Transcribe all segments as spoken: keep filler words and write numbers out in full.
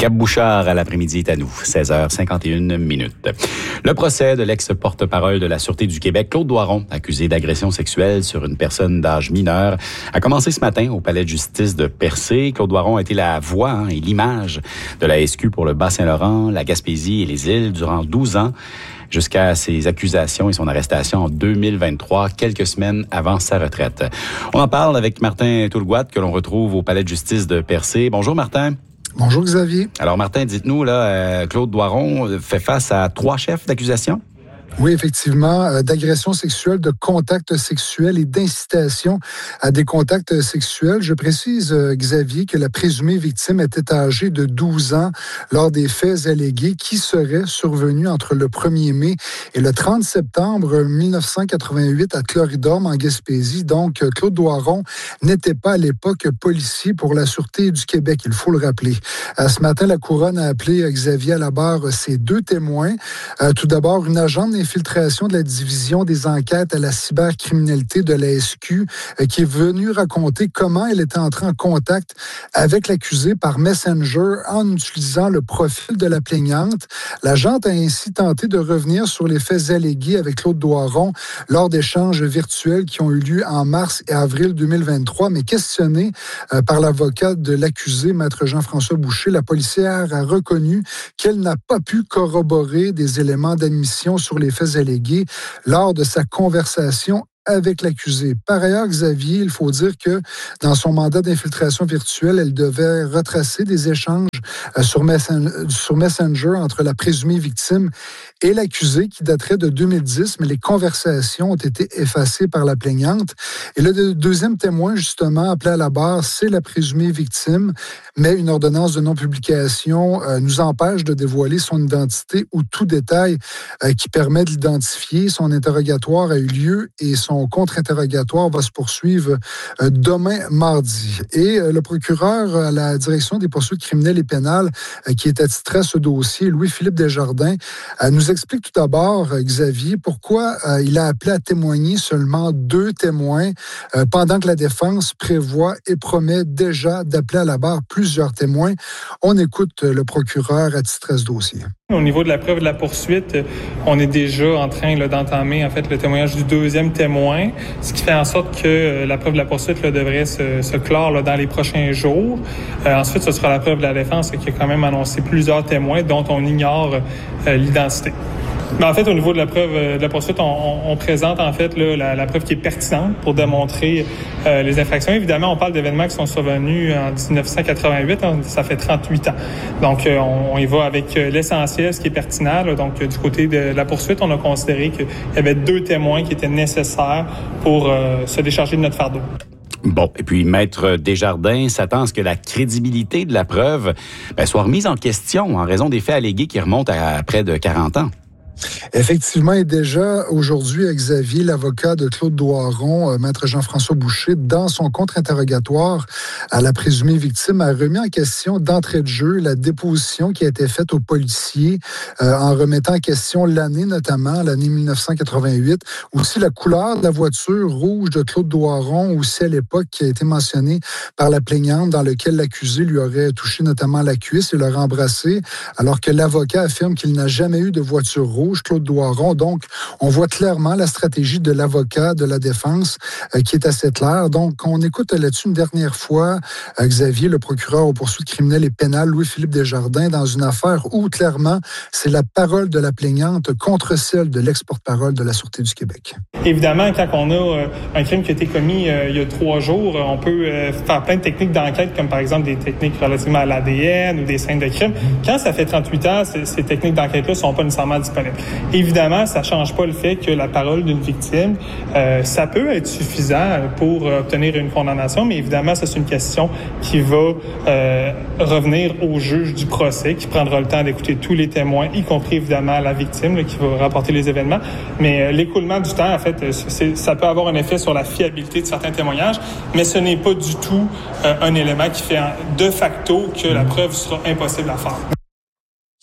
Gab Bouchard à l'après-midi est à nous, seize heures cinquante et une minutes. Le procès de l'ex-porte-parole de la Sûreté du Québec, Claude Doiron, accusé d'agression sexuelle sur une personne d'âge mineur, a commencé ce matin au palais de justice de Percé. Claude Doiron a été la voix hein, et l'image de la S Q pour le Bas-Saint-Laurent, la Gaspésie et les îles durant douze ans, jusqu'à ses accusations et son arrestation en deux mille vingt-trois, quelques semaines avant sa retraite. On en parle avec Martin Toulgoat, que l'on retrouve au palais de justice de Percé. Bonjour Martin. Bonjour Xavier. Alors Martin, dites-nous, là, euh, Claude Doiron fait face à trois chefs d'accusation? Oui, effectivement, euh, d'agression sexuelle, de contact sexuel et d'incitation à des contacts sexuels. Je précise, euh, Xavier, que la présumée victime était âgée de douze ans lors des faits allégués qui seraient survenus entre le premier mai et le trente septembre mille neuf cent quatre-vingt-huit à Cloridorme, en Gaspésie. Donc, Claude Doiron n'était pas à l'époque policier pour la Sûreté du Québec, il faut le rappeler. Euh, ce matin, la Couronne a appelé Xavier à la barre ses deux témoins. Euh, tout d'abord, une agente d'infiltration de la division des enquêtes à la cybercriminalité de la S Q euh, qui est venue raconter comment elle était entrée en contact avec l'accusé par Messenger en utilisant le profil de la plaignante. L'agente a ainsi tenté de revenir sur les faits allégués avec Claude Doiron lors d'échanges virtuels qui ont eu lieu en mars et avril deux mille vingt-trois, mais questionnée euh, par l'avocat de l'accusé, maître Jean-François Boucher, la policière a reconnu qu'elle n'a pas pu corroborer des éléments d'admission sur les faits allégués lors de sa conversation avec l'accusé. Par ailleurs, Xavier, il faut dire que dans son mandat d'infiltration virtuelle, elle devait retracer des échanges euh, sur, Messen- sur Messenger entre la présumée victime et l'accusé qui daterait de deux mille dix, mais les conversations ont été effacées par la plaignante. Et le deuxième témoin, justement, appelé à la barre, c'est la présumée victime, mais une ordonnance de non-publication euh, nous empêche de dévoiler son identité ou tout détail euh, qui permet de l'identifier. Son interrogatoire a eu lieu et son Son contre-interrogatoire va se poursuivre euh, demain, mardi. Et euh, le procureur à la direction des poursuites criminelles et pénales euh, qui est attitré à ce dossier, Louis-Philippe Desjardins, euh, nous explique tout d'abord, euh, Xavier, pourquoi euh, il a appelé à témoigner seulement deux témoins euh, pendant que la défense prévoit et promet déjà d'appeler à la barre plusieurs témoins. On écoute euh, le procureur attitré à ce dossier. Au niveau de la preuve de la poursuite, on est déjà en train là, d'entamer en fait le témoignage du deuxième témoin, ce qui fait en sorte que euh, la preuve de la poursuite là, devrait se, se clore là, dans les prochains jours. Euh, ensuite, ce sera la preuve de la défense qui a quand même annoncé plusieurs témoins dont on ignore euh, l'identité. Mais en fait, au niveau de la preuve de la poursuite, on, on, on présente en fait là, la, la preuve qui est pertinente pour démontrer euh, les infractions. Évidemment, on parle d'événements qui sont survenus en dix-neuf cent quatre-vingt-huit, hein, ça fait trente-huit ans. Donc, euh, on, on y va avec euh, l'essentiel, ce qui est pertinent. Là. Donc, euh, du côté de la poursuite, on a considéré qu'il y avait deux témoins qui étaient nécessaires pour euh, se décharger de notre fardeau. Bon, et puis Maître Desjardins s'attend à ce que la crédibilité de la preuve ben, soit remise en question en raison des faits allégués qui remontent à, à près de quarante ans. Effectivement, et déjà aujourd'hui, Xavier, l'avocat de Claude Doiron, euh, maître Jean-François Boucher, dans son contre-interrogatoire à la présumée victime, a remis en question d'entrée de jeu la déposition qui a été faite aux policiers euh, en remettant en question l'année, notamment l'année mille neuf cent quatre-vingt-huit, aussi la couleur de la voiture rouge de Claude Doiron, aussi à l'époque qui a été mentionnée par la plaignante, dans lequel l'accusé lui aurait touché notamment la cuisse et l'aurait embrassé, alors que l'avocat affirme qu'il n'a jamais eu de voiture rouge. Claude Doiron. Donc, on voit clairement la stratégie de l'avocat de la défense euh, qui est assez claire. Donc, on écoute là-dessus une dernière fois euh, Xavier, le procureur aux poursuites criminelles et pénales, Louis-Philippe Desjardins, dans une affaire où, clairement, c'est la parole de la plaignante contre celle de l'ex-porte-parole de la Sûreté du Québec. Évidemment, quand on a euh, un crime qui a été commis euh, il y a trois jours, on peut euh, faire plein de techniques d'enquête, comme par exemple des techniques relativement à l'A D N ou des scènes de crime. Quand ça fait trente-huit ans, ces, ces techniques d'enquête-là ne sont pas nécessairement disponibles. Évidemment, ça change pas le fait que la parole d'une victime, euh, ça peut être suffisant pour obtenir une condamnation, mais évidemment, ça, c'est une question qui va euh, revenir au juge du procès, qui prendra le temps d'écouter tous les témoins, y compris évidemment la victime, là, qui va rapporter les événements. Mais euh, l'écoulement du temps, en fait, c'est, ça peut avoir un effet sur la fiabilité de certains témoignages, mais ce n'est pas du tout euh, un élément qui fait de facto que la preuve sera impossible à faire.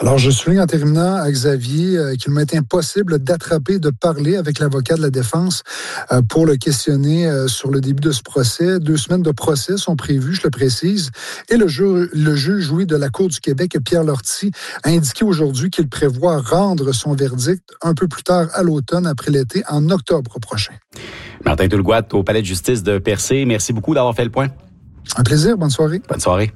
Alors, je souligne en terminant à Xavier euh, qu'il m'est impossible d'attraper, de parler avec l'avocat de la défense euh, pour le questionner euh, sur le début de ce procès. Deux semaines de procès sont prévues, je le précise. Et le, ju- le juge, oui, de la Cour du Québec, Pierre Lortie, a indiqué aujourd'hui qu'il prévoit rendre son verdict un peu plus tard à l'automne, après l'été, en octobre prochain. Martin Toulgouat au Palais de justice de Percé, merci beaucoup d'avoir fait le point. Un plaisir, bonne soirée. Bonne soirée.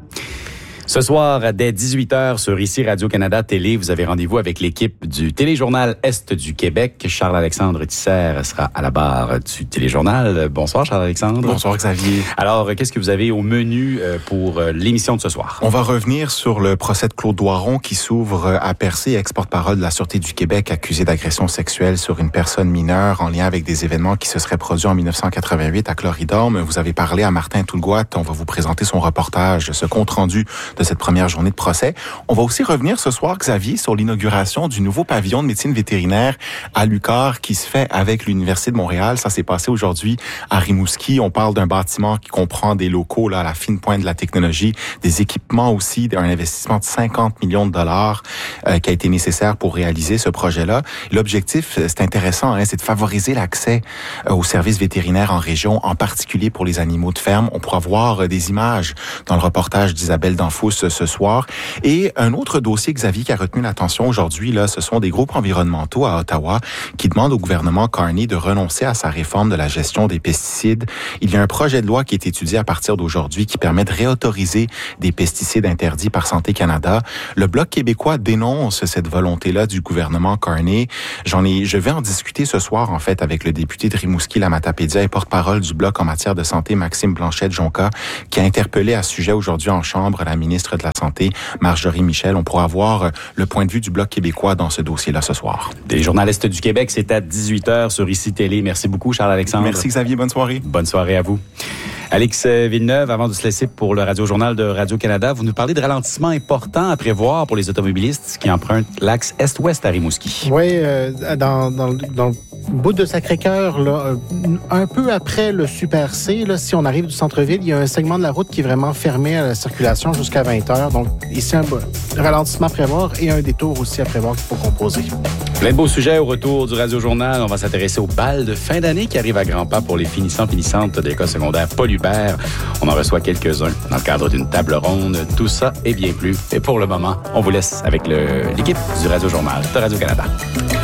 Ce soir, dès dix-huit heures, sur ici Radio-Canada Télé, vous avez rendez-vous avec l'équipe du Téléjournal Est du Québec. Charles-Alexandre Tisser sera à la barre du Téléjournal. Bonsoir, Charles-Alexandre. Bonsoir, Xavier. Alors, qu'est-ce que vous avez au menu pour l'émission de ce soir? On va revenir sur le procès de Claude Doiron qui s'ouvre à Percé, ex-porte-parole de la Sûreté du Québec, accusé d'agression sexuelle sur une personne mineure en lien avec des événements qui se seraient produits en dix-neuf cent quatre-vingt-huit à Cloridorme. Vous avez parlé à Martin Toulgouat. On va vous présenter son reportage, ce compte-rendu de cette première journée de procès. On va aussi revenir ce soir, Xavier, sur l'inauguration du nouveau pavillon de médecine vétérinaire à Lucar qui se fait avec l'Université de Montréal. Ça s'est passé aujourd'hui à Rimouski. On parle d'un bâtiment qui comprend des locaux là, à la fine pointe de la technologie, des équipements aussi, un investissement de cinquante millions de dollars euh, qui a été nécessaire pour réaliser ce projet-là. L'objectif, c'est intéressant, hein, c'est de favoriser l'accès euh, aux services vétérinaires en région, en particulier pour les animaux de ferme. On pourra voir euh, des images dans le reportage d'Isabelle Danfous ce soir. Et un autre dossier, Xavier, qui a retenu l'attention aujourd'hui, là, ce sont des groupes environnementaux à Ottawa qui demandent au gouvernement Carney de renoncer à sa réforme de la gestion des pesticides. Il y a un projet de loi qui est étudié à partir d'aujourd'hui qui permet de réautoriser des pesticides interdits par Santé Canada. Le Bloc québécois dénonce cette volonté-là du gouvernement Carney. J'en ai, je vais en discuter ce soir, en fait, avec le député de Rimouski, la Matapédia et porte-parole du Bloc en matière de santé, Maxime Blanchet-Jonca, qui a interpellé à ce sujet aujourd'hui en Chambre la ministre de la Santé, Marjorie Michel. On pourra voir le point de vue du Bloc québécois dans ce dossier-là ce soir. Les journalistes du Québec, c'est à dix-huit heures sur Ici Télé. Merci beaucoup, Charles-Alexandre. Merci, Xavier. Bonne soirée. Bonne soirée à vous. Alex Villeneuve, avant de se laisser pour le Radio-Journal de Radio-Canada, vous nous parlez de ralentissements importants à prévoir pour les automobilistes qui empruntent l'axe Est-Ouest à Rimouski. Oui, euh, dans, dans, dans le bout de Sacré-Cœur, là, un peu après le Super C, là, si on arrive du centre-ville, il y a un segment de la route qui est vraiment fermé à la circulation jusqu'à vingt heures. Donc, ici, un ralentissement à prévoir et un détour aussi à prévoir qu'il faut composer. Plein de beaux sujets au retour du Radio-Journal. On va s'intéresser au bal de fin d'année qui arrive à grands pas pour les finissants-finissantes de l'école secondaire Paul Hubert. On en reçoit quelques-uns dans le cadre d'une table ronde. Tout ça et bien plus. Et pour le moment, on vous laisse avec le, l'équipe du Radio-Journal de Radio-Canada.